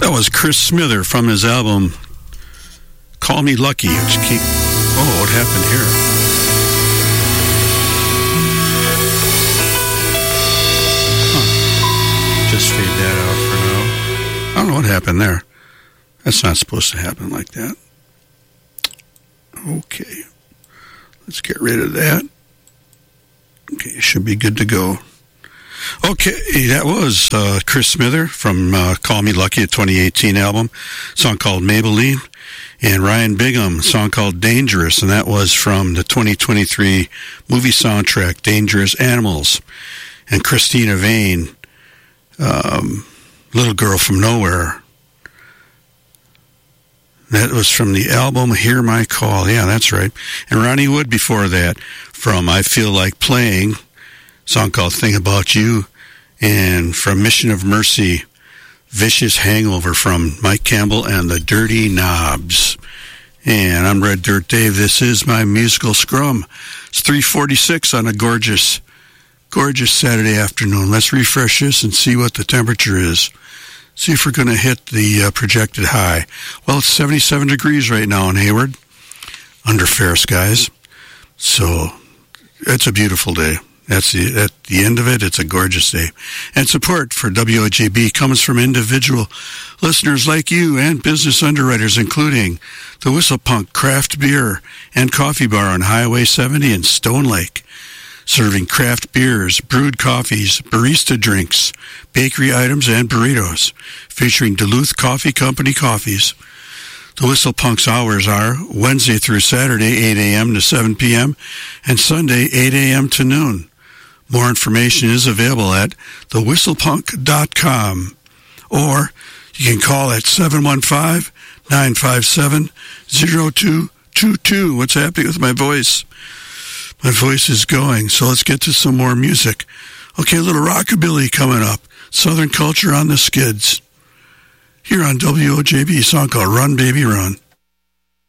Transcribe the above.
That was Chris Smither from his album Call Me Lucky. Oh, what happened here? Just fade that out for now. I don't know what happened there. That's not supposed to happen like that. Okay. Let's get rid of that. Okay, should be good to go. Okay, that was Chris Smither from Call Me Lucky, a 2018 album, song called Maybelline, and Ryan Bigham, a song called Dangerous, and that was from the 2023 movie soundtrack, Dangerous Animals. And Christina Vane, Little Girl from Nowhere. That was from the album Hear My Call. Yeah, that's right. And Ronnie Wood before that from I Feel Like Playing, song called Think About You, and from Mission of Mercy, Vicious Hangover from Mike Campbell and the Dirty Knobs. And I'm Red Dirt Dave. This is my musical scrum. It's 3:46 on a gorgeous Saturday afternoon. Let's refresh this and see what the temperature is. See if we're going to hit the projected high. Well, it's 77 degrees right now in Hayward, under fair skies. So it's a beautiful day. At the end of it, it's a gorgeous day. And support for WOJB comes from individual listeners like you and business underwriters, including the Whistle Punk Craft Beer and Coffee Bar on Highway 70 in Stone Lake, serving craft beers, brewed coffees, barista drinks, bakery items, and burritos, featuring Duluth Coffee Company coffees. The Whistle Punk's hours are Wednesday through Saturday, 8 a.m. to 7 p.m., and Sunday, 8 a.m. to noon. More information is available at thewhistlepunk.com, or you can call at 715-957-0222. What's happening with my voice? My voice is going, so let's get to some more music. Okay, a little rockabilly coming up. Southern Culture on the Skids. Here on WOJB, a song called Run Baby Run.